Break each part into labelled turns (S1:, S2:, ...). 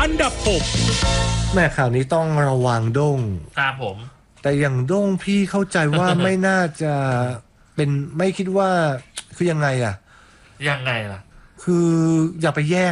S1: อันดับ6
S2: แม่ข่าวนี้ต้องระวังด้ง
S3: ครับผม
S2: แต่อย่างด้งพี่เข้าใจว่า ไม่น่าจะเป็นไม่คิดว่าคือยังไงล่ะคืออย่าไปแย่ง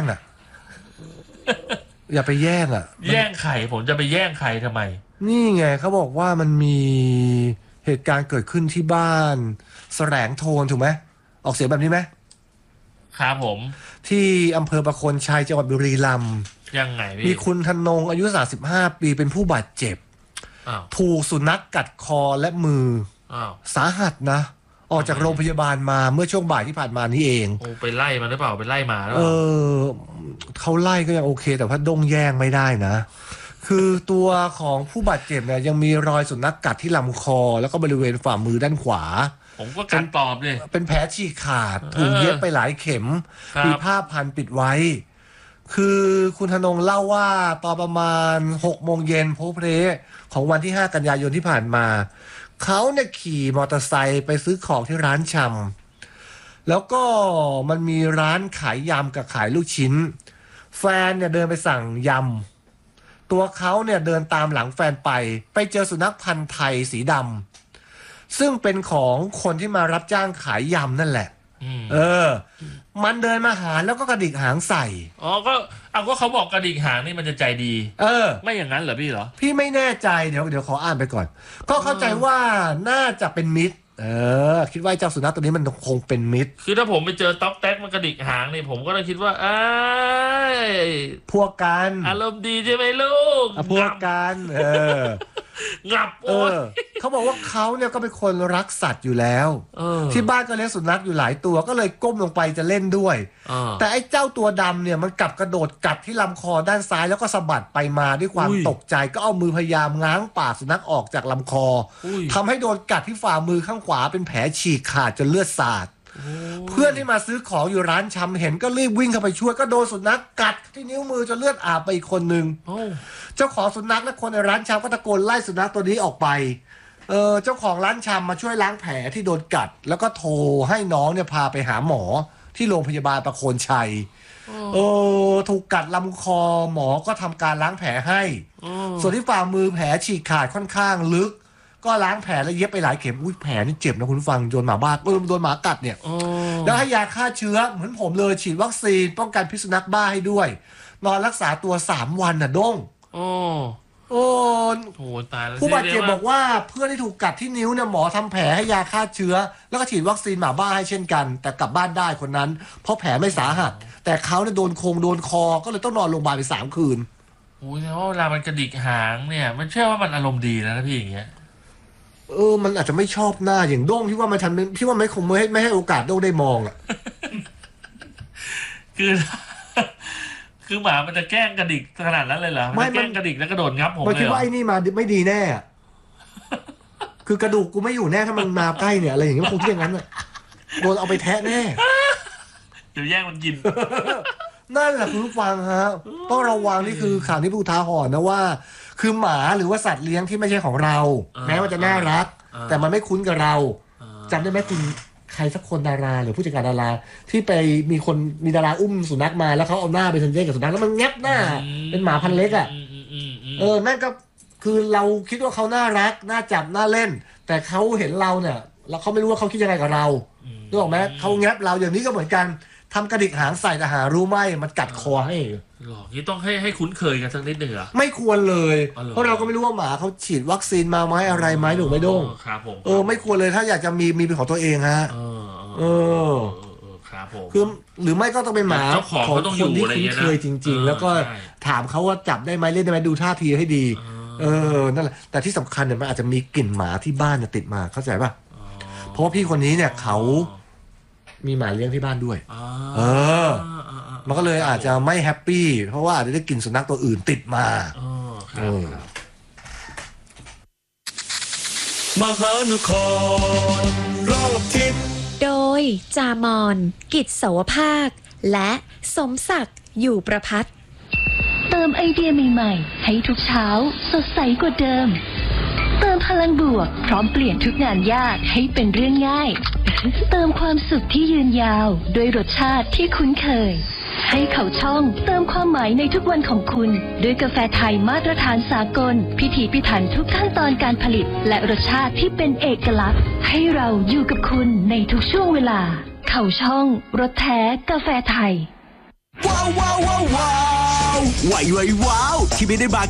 S2: อย่าไปแย่ง
S3: แย่งไข่ผมจะไปแย่งไข่ทำไม
S2: นี่ไงเขาบอกว่ามันมีเหตุการณ์เกิดขึ้นที่บ้านแสลงโทนถูกไหมออกเสียงแบบนี้ไหม
S3: ครับผม
S2: ที่อำเภอประโคนชัยจังหวัดบุรีรัมย์
S3: ยังไงพี่
S2: มีคุณธนงอายุ35ปีเป็นผู้บาดเจ็บถูกสุนัขกัดคอและมือสาหัสนะออกจากโรงพยาบาลมาเมื่อช่วงบ่ายที่ผ่านมานี้เอง
S3: โอ้ไปไล่มันหรือเปล่าไปไล่มาแล้ว
S2: เขาไล่ก็ยังโอเคแต่ว่าด้งแย่งไม่ได้นะคือตัวของผู้บาดเจ็บเนี่ยยังมีรอยสุนัขกัดที่ลำคอแล้วก็บริเวณฝ่ามือด้านขวา
S3: ผมก็กัดปลอบเลย
S2: เป็นแผลฉีกขาดถูกเย็บไปหลายเข็มมีผ้าพันปิดไว้คือคุณธนงเล่าว่าตอนประมาณ 6 โมงเย็นโพเพลของวันที่ 5 กันยายนที่ผ่านมาเขาเนี่ยขี่มอเตอร์ไซค์ไปซื้อของที่ร้านชำแล้วก็มันมีร้านขายยำกับขายลูกชิ้นแฟนเนี่ยเดินไปสั่งยำตัวเขาเนี่ยเดินตามหลังแฟนไปเจอสุนัขพันธุ์ไทยสีดำซึ่งเป็นของคนที่มารับจ้างขายยำนั่นแหละมันเดินมาหาแล้วก็กระดิกหางใส่
S3: ก็เขาบอกกระดิกหางนี่มันจะใจดีไม่อย่างนั้นเหรอพี่เหรอ
S2: พี่ไม่แน่ใจเดี๋ยวขออ่านไปก่อนก็เข้าใจว่าน่าจะเป็นมิตรคิดว่าเจ้าสุนัขตัวนี้มันคงเป็นมิตร
S3: คือถ้าผมไปเจอต๊อกแต๊กมันกระดิกหางนี่ผมก็เลยคิดว่า
S2: พวกกัน
S3: อารมณ์ดีใช่ไหมลูก
S2: พวกกัน
S3: งับ
S2: เขาบอกว่าเขาเนี่ยก็เป็นคนรักสัตว์อยู่แล้วที่บ้านก็เลี้ยงสุนัขอยู่หลายตัวก็เลยก้มลงไปจะเล่นด้วยแต่ไอ้เจ้าตัวดำเนี่ยมันกลับกระโดดกัดที่ลำคอด้านซ้ายแล้วก็สะบัดไปมาด้วยความตกใจก็เอามือพยายามง้างปากสุนัขออกจากลำคอทำให้โดนกัดที่ฝ่ามือข้างขวาเป็นแผลฉีกขาดจนเลือดสาดเพื่อนที่มาซื้อของอยู่ร้านชำเห็นก็รีบวิ่งเข้าไปช่วยก็โดนสุนัขกัดที่นิ้วมือจนเลือดอาบไปอีกคนนึงเจ้าของสุนัขและคนในร้านชำก็ตะโกนไล่สุนัขตัวนี้ออกไปเจ้าของร้านชำมาช่วยล้างแผลที่โดนกัดแล้วก็โทรให้น้องเนี่ยพาไปหาหมอที่โรงพยาบาลประโคนชัยถูกกัดลำคอหมอก็ทำการล้างแผลให้ส่วนที่ฝ่ามือแผลฉีกขาดค่อนข้างลึกก็ล้างแผลแล้วเย็บไปหลายเข็มแผลนี่เจ็บนะคุณฟังโดนหมาบ้าโดนหมากัดเนี่ยแล้วให้ยาฆ่าเชื้อเหมือนผมเลยฉีดวัคซีนป้องกันพิษสุนัขบ้าให้ด้วยนอนรักษาตัว3 วันน่ะด้ง
S3: โหตายแล้ว
S2: ผู้บาดเจ็บบอกว่าเพื่อนที่ถูกกัดที่นิ้วเนี่ยหมอทำแผลให้ยาฆ่าเชื้อแล้วก็ฉีดวัคซีนหมาบ้าให้เช่นกันแต่กลับบ้านได้คนนั้นเพราะแผลไม่สาหัสแต่เขาเนี่ยโดนคอก็เลยต้องนอนโรงพยาบาลไป3 คืน
S3: แต่ว่าเวลามันกระดิกหางเนี่ยมันเชื่อว่ามันอารมณ์ดีนะพี่อย่างเงี้ย
S2: มันอาจจะไม่ชอบหน้าอย่างด้งที่ว่ามันทำที่ว่าไม่คงไม่ให้โอกาสด้งได้มองอ่ะ
S3: คือหมามันจะแกล้งกระดิกขนาดนั้นเลยเหรอมันแกล้งกระดิกแล้วกระโดดงับผมเลย
S2: คิดว่าไอ้นี่มาไม่ดีแน่คือกระดูกกูไม่อยู่แน่ถ้ามันมาใกล้เนี่ยอะไรอย่างเงี้ยคงคิดอย่างนั้นอ่ะโดนเอาไปแทะแน่
S3: เดี๋ยวแย่งมันกิน
S2: นั่นแหละคุณผู้ฟังฮะต้องระวังนี่คือข่าวที่ผู้ท้าหอนนะว่าคือหมาหรือว่าสัตว์เลี้ยงที่ไม่ใช่ของเราแม้ว่าจะน่ารักแต่มันไม่คุ้นกับเราจำได้ไหมคุณใครสักคนดาราหรือผู้จัดการดาราที่ไปมีดาราอุ้มสุนัขมาแล้วเขาเอาหน้าไปเซ็นเซอร์กับสุนัขแล้วมันแงบหน้าเป็นหมาพันเล็กอ่ะนั่นก็คือเราคิดว่าเขาน่ารักน่าจับน่าเล่นแต่เขาเห็นเราเนี่ยแล้วเขาไม่รู้ว่าเขาคิดยังไงกับเรานึกออกไหมเขาแงบเราอย่างนี้ก็เหมือนกันทำกระดิกหางใส่แต่หารู้ไหมมันกัดคอให้
S3: หรอนี่ต้องให้คุ้นเคยกันสักนิดหนึ่งเหรอ
S2: ไม่ควรเลยเพราะเราก็ไม่รู้ว่าหมาเขาฉีดวัคซีนมาไหมอะไรไหมหนูไม่ด้ง
S3: ครับผม
S2: ไม่ควรเลยถ้าอยากจะมีเป็นของตัวเองฮะ
S3: ครับผม
S2: คือหรือไม่ก็ต้องเป็นหมา
S3: ของคนที่คุ้น
S2: เคยจริงๆแล้วก็ถามเขาว่าจับได้ไหมเล่นได้ไหมดูท่าทีให้ดีนั่นแหละแต่ที่สำคัญเนี่ยมันอาจจะมีกลิ่นหมาที่บ้านติดมาเข้าใจป่ะเพราะว่าพี่คนนี้เนี่ยเขามีหมาเลี้ยงที่บ้านด้วยมันก็เลยอาจจะไม่แฮปปี้เพราะว่าอาจจะได้กลิ่นสุนัขตัวอื่นติดมามหานครรอบทิศ
S1: โดยจามอนกิจเสาวภาคและสมศักดิ์อยู่ประภัตร
S4: เติมไอเดียใหม่ๆให้ทุกเช้าสดใสกว่าเดิมเติมพลังบวกพร้อมเปลี่ยนทุกงานยากให้เป็นเรื่องง่ายเติมความสุขที่ยืนยาวด้วยรสชาติที่คุ้นเคยให้เขาช่องเติมความหมายในทุกวันของคุณด้วยกาแฟไทยมาตรฐานสากลพิถีพิถันทุกขั้นตอนการผลิตและรสชาติที่เป็นเอกลักษณ์ให้เราอยู่กับคุณในทุกช่วงเวลาเขาช่องรสแท้กาแฟไทย
S5: ว้าวว้าวว้าวว้าวว้าวที่ไม่ได้มา